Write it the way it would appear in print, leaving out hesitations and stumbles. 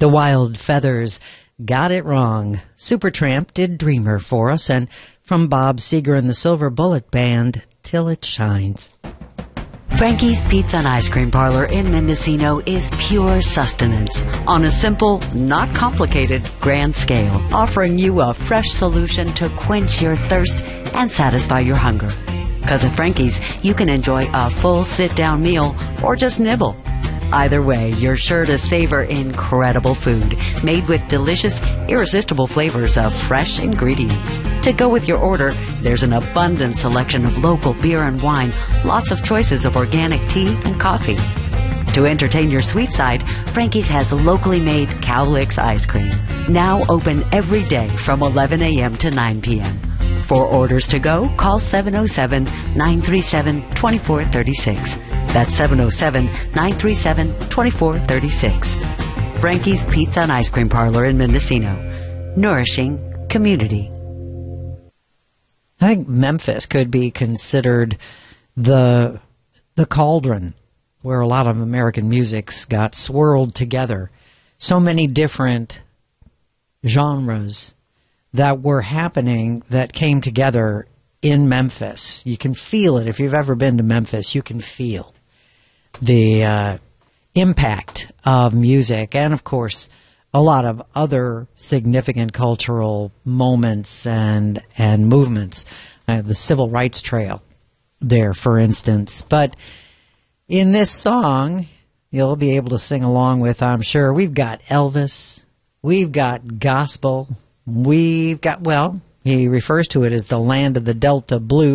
The Wild Feathers got it wrong. Supertramp did Dreamer for us, and from Bob Seger and the Silver Bullet Band, Till It Shines. Frankie's Pizza and Ice Cream Parlor in Mendocino is pure sustenance on a simple, not complicated, grand scale, offering you a fresh solution to quench your thirst and satisfy your hunger. Because at Frankie's, you can enjoy a full sit-down meal or just nibble. Either way, you're sure to savor incredible food made with delicious, irresistible flavors of fresh ingredients. To go with your order, there's an abundant selection of local beer and wine, lots of choices of organic tea and coffee. To entertain your sweet side, Frankie's has locally made Cowlicks ice cream, now open every day from 11 a.m. to 9 p.m. For orders to go, call 707-937-2436. That's 707-937-2436. Frankie's Pizza and Ice Cream Parlor in Mendocino. Nourishing community. I think Memphis could be considered the cauldron where a lot of American musics got swirled together. So many different genres that were happening that came together in Memphis. You can feel it. If you've ever been to Memphis, you can feel the impact of music and, of course, a lot of other significant cultural moments and movements. The Civil Rights Trail there, for instance. But in this song, you'll be able to sing along with, I'm sure, we've got Elvis, we've got gospel, we've got, well, he refers to it as the land of the Delta Blues.